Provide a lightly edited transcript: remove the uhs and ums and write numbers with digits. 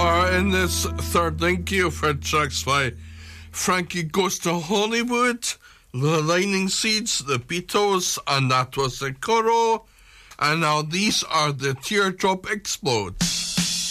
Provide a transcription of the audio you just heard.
far in this third link you for tracks by Frankie Goes to Hollywood, The Lightning Seeds, The Beatles, and that was the Coro. And now these are the Teardrop Explodes.